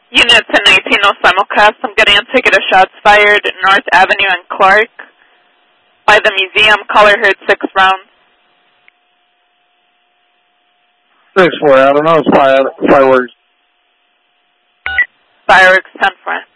Unit 1019 simulcast. I'm getting a ticket of shots fired at North Avenue and Clark by the museum. Caller heard 6 rounds. 6-4, I don't know, it's fireworks. Fireworks 10-4.